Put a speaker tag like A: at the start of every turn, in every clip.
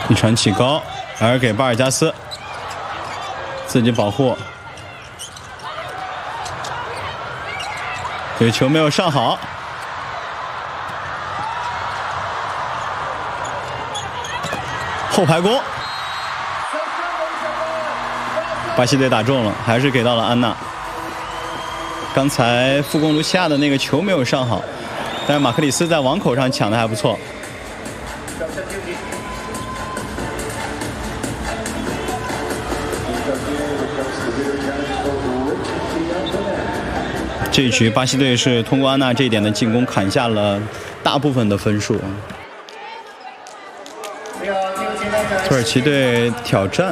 A: 一传起高，而给巴尔加斯，自己保护，这个球没有上好，后排攻，巴西队打中了，还是给到了安娜。刚才副攻卢西亚的那个球没有上好，但是马克里斯在网口上抢的还不错。这一局巴西队是通过安娜这一点的进攻砍下了大部分的分数。土耳其队挑战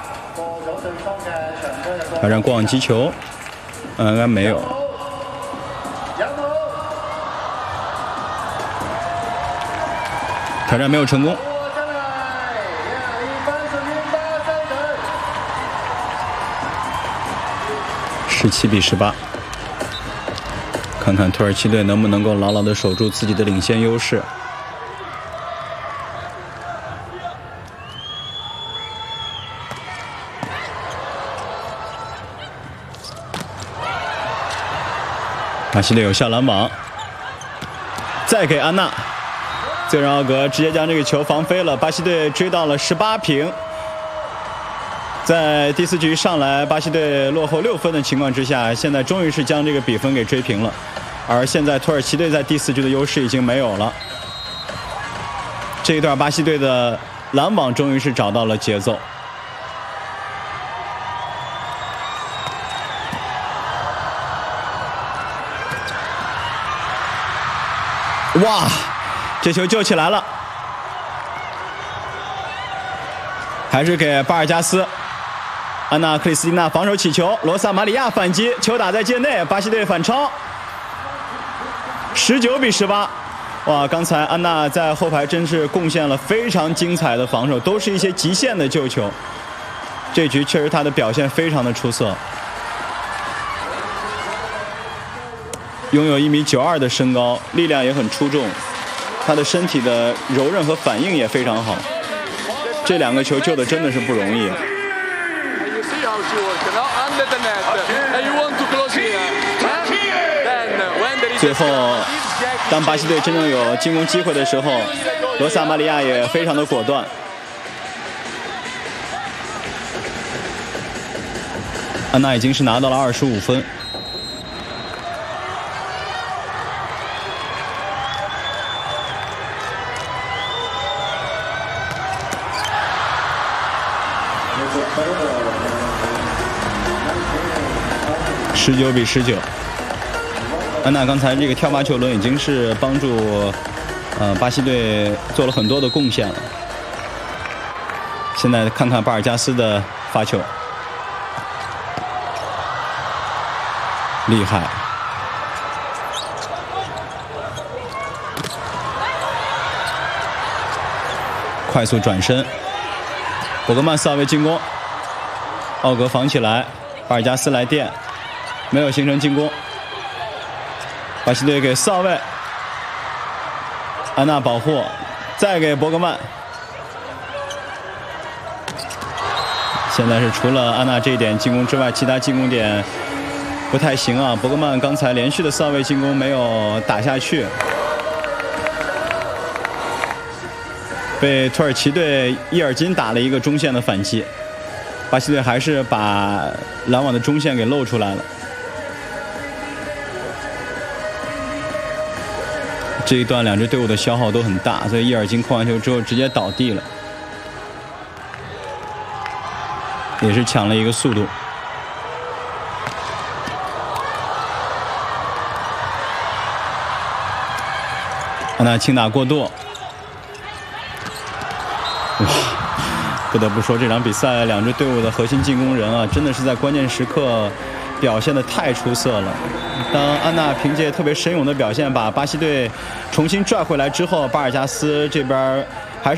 A: 过网击球，应该没有。挑战没有成功。17比18。看看土耳其队能不能够牢牢地守住自己的领先优势。巴西队有效拦网，再给安娜，最让奥格直接将这个球防飞了。巴西队追到了18平。在第4局上来，巴西队落后6分的情况之下，现在终于是将这个比分给追平了。而现在土耳其队在第4局的优势已经没有了。这一段巴西队的拦网终于是找到了节奏。哇，这球救起来了，还是给巴尔加斯。安娜克里斯蒂娜防守起球，罗萨马里亚反击，球打在界内，巴西队反超，19比18。哇，刚才安娜在后排真是贡献了非常精彩的防守，都是一些极限的救球。这局确实她的表现非常的出色，拥有1.92米的身高，力量也很出众，她的身体的柔韧和反应也非常好。这2个球救的真的是不容易。最后，当巴西队真正有进攻机会的时候，罗萨马里亚也非常的果断。安娜已经是拿到了25分。19比19。安娜刚才这个跳发球轮已经是帮助巴西队做了很多的贡献了。现在看看巴尔加斯的发球，厉害！快速转身，博格曼萨维进攻，奥格防起来，巴尔加斯来垫，没有形成进攻。巴西队给萨维，安娜保护，再给博格曼。现在是除了安娜这一点进攻之外，其他进攻点不太行啊。博格曼刚才连续的萨维进攻没有打下去，被土耳其队伊尔金打了一个中线的反击。巴西队还是把拦网的中线给露出来了。这一段2支队伍的消耗都很大，所以伊尔金控完球之后直接倒地了，也是抢了一个速度。安娜轻打过度，哇！不得不说，这场比赛2支队伍的核心进攻人啊，真的是在关键时刻表现得太出色了。当安娜凭借特别神勇的表现把巴西队重新拽回来之后，巴尔加斯这边